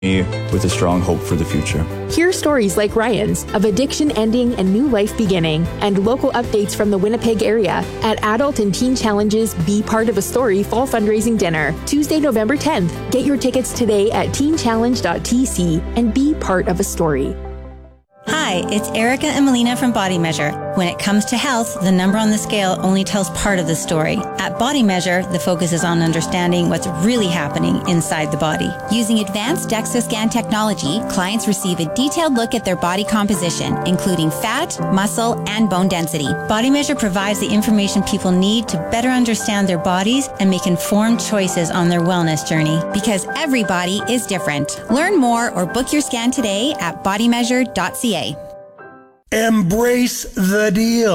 with a strong hope for the future. Hear stories like Ryan's of addiction ending and new life beginning, and local updates from the Winnipeg area at Adult and Teen Challenge's Be Part of a Story Fall Fundraising Dinner, Tuesday, November 10th. Get your tickets today at teenchallenge.tc and be part of a story. Hi, it's Erica and Melina from Body Measure. When it comes to health, the number on the scale only tells part of the story. At Body Measure, the focus is on understanding what's really happening inside the body. Using advanced DEXA scan technology, clients receive a detailed look at their body composition, including fat, muscle, and bone density. Body Measure provides the information people need to better understand their bodies and make informed choices on their wellness journey, because every body is different. Learn more or book your scan today at bodymeasure.ca. Embrace the deal.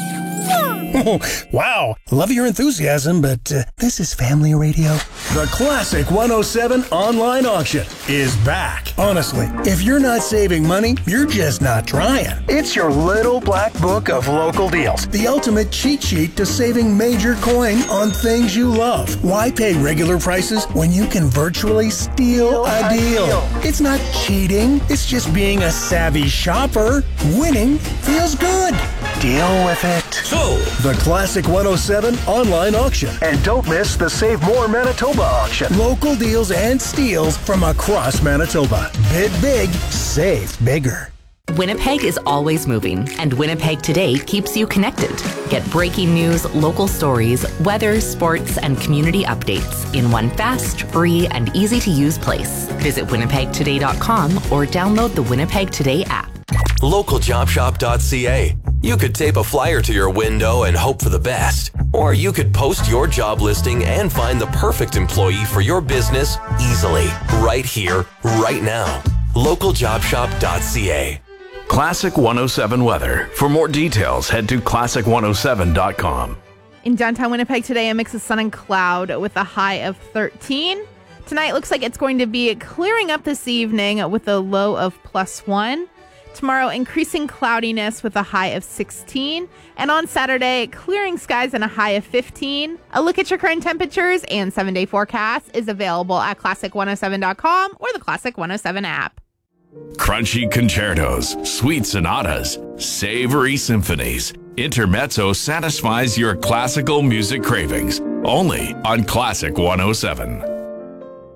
Wow, love your enthusiasm, but this is family radio. The Classic 107 online auction is back. Honestly, if you're not saving money, you're just not trying. It's your little black book of local deals. The ultimate cheat sheet to saving major coin on things you love. Why pay regular prices when you can virtually steal a deal? It's not cheating. It's just being a savvy shopper. Winning feels good. Deal with it. So, the Classic 107 online auction. And don't miss the Save More Manitoba auction. Local deals and steals from across Manitoba. Bid big, save bigger. Winnipeg is always moving, and Winnipeg Today keeps you connected. Get breaking news, local stories, weather, sports, and community updates in one fast, free, and easy-to-use place. Visit winnipegtoday.com or download the Winnipeg Today app. LocalJobShop.ca. You could tape a flyer to your window and hope for the best. Or you could post your job listing and find the perfect employee for your business easily, right here, right now. LocalJobShop.ca. Classic 107 weather. For more details, head to classic107.com. In downtown Winnipeg today, a mix of sun and cloud with a high of 13. Tonight looks like it's going to be clearing up this evening with a low of +1. Tomorrow, increasing cloudiness with a high of 16. And on Saturday, clearing skies and a high of 15. A look at your current temperatures and 7-day forecast is available at classic107.com or the Classic 107 app. Crunchy concertos, sweet sonatas, savory symphonies. Intermezzo satisfies your classical music cravings. Only on Classic 107.